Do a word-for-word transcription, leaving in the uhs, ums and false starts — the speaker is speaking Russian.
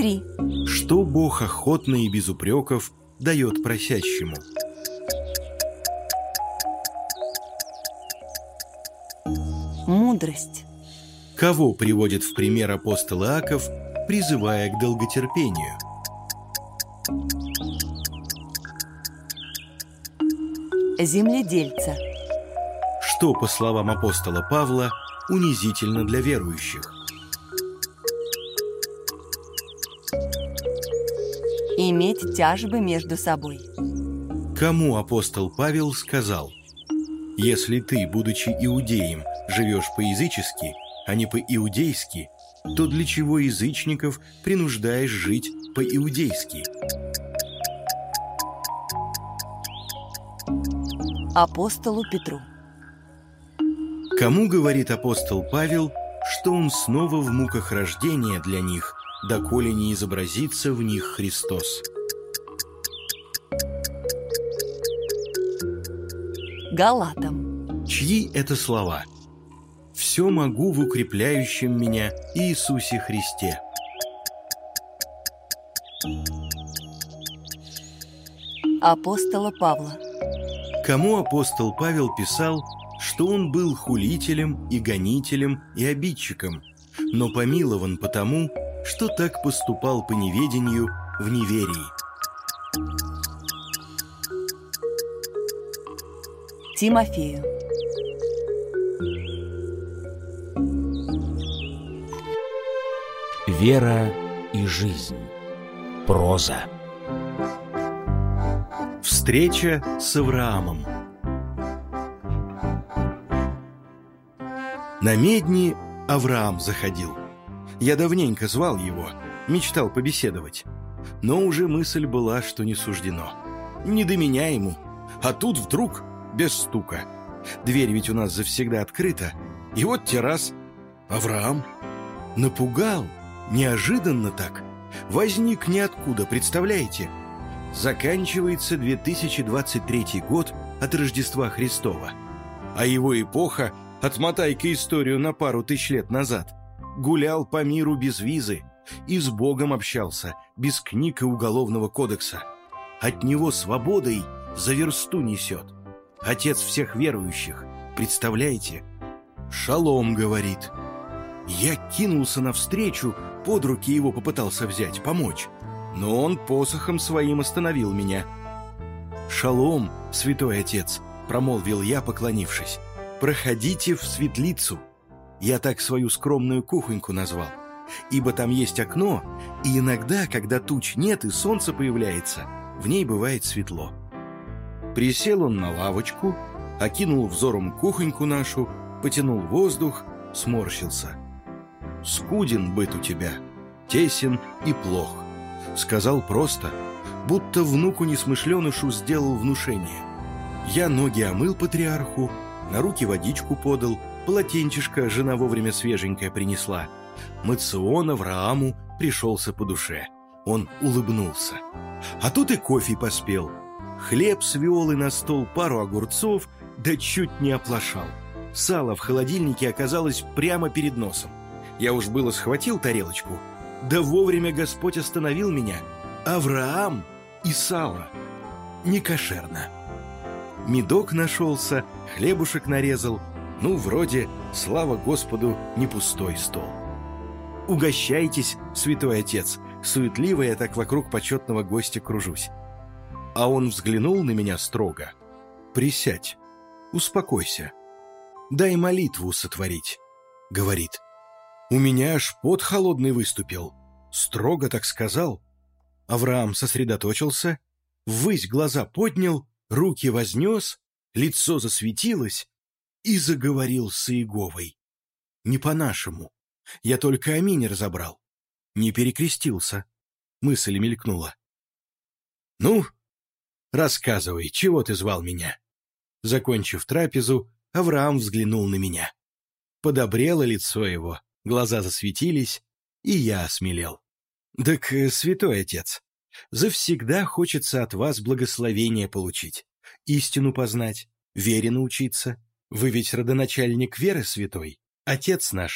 три. Что Бог охотно и без упреков дает просящему? Мудрость. Кого приводит в пример апостол Иаков, призывая к долготерпению? Земледельца. Что, по словам апостола Павла, унизительно для верующих? Иметь тяжбы между собой. Кому апостол Павел сказал: «Если ты, будучи иудеем, живешь по-язычески, а не по-иудейски, то для чего язычников принуждаешь жить по-иудейски?» Апостолу Петру. Кому говорит апостол Павел, что он снова в муках рождения для них, доколе не изобразится в них Христос? Галатам. Чьи это слова? «Все могу в укрепляющем меня Иисусе Христе». Апостола Павла. Кому апостол Павел писал, что он был хулителем и гонителем и обидчиком, но помилован потому, что так поступал по неведению в неверии? Тимофею. Вера и жизнь. Проза. Встреча с Авраамом. На медни Авраам заходил. Я давненько звал его, мечтал побеседовать. Но уже мысль была, что не суждено. Не до меня ему. А тут вдруг без стука. Дверь ведь у нас завсегда открыта. И вот те раз. Авраам. Напугал. Неожиданно так. Возник ниоткуда, представляете? Заканчивается две тысячи двадцать третий год от Рождества Христова. А его эпоха, отмотай-ка историю на пару тысяч лет назад, гулял по миру без визы и с Богом общался, без книг и уголовного кодекса. От него свободой за версту несет. Отец всех верующих, представляете? «Шалом», говорит. Я кинулся навстречу, под руки его попытался взять, помочь. Но он посохом своим остановил меня. «Шалом, святой отец», — промолвил я, поклонившись. «Проходите в светлицу». Я так свою скромную кухоньку назвал. Ибо там есть окно, и иногда, когда туч нет и солнце появляется, в ней бывает светло. Присел он на лавочку, окинул взором кухоньку нашу, потянул воздух, сморщился. «Скуден быт у тебя, тесен и плох», — сказал просто, будто внуку несмышленышу сделал внушение. Я ноги омыл патриарху, на руки водичку подал, полотенчишко жена вовремя свеженькое принесла. Мацион Аврааму пришелся по душе. Он улыбнулся. А тут и кофе поспел. Хлеб свел и на стол пару огурцов, да чуть не оплошал. Сало в холодильнике оказалось прямо перед носом. Я уж было схватил тарелочку, да вовремя Господь остановил меня. Авраам и сало. Не кошерно. Медок нашелся, хлебушек нарезал. Ну, вроде, слава Господу, не пустой стол. «Угощайтесь, святой отец», суетливо я так вокруг почетного гостя кружусь. А он взглянул на меня строго. «Присядь, успокойся, дай молитву сотворить», — говорит. У меня аж пот холодный выступил. Строго так сказал. Авраам сосредоточился, ввысь глаза поднял, руки вознес, лицо засветилось и заговорил с Иеговой. Не по-нашему. Я только аминь разобрал. Не перекрестился. Мысль мелькнула. «Ну, рассказывай, чего ты звал меня?» Закончив трапезу, Авраам взглянул на меня. Подобрело лицо его, глаза засветились, и я осмелел. «Так, святой отец, завсегда хочется от вас благословения получить, истину познать, вере научиться. Вы ведь родоначальник веры святой, отец наш,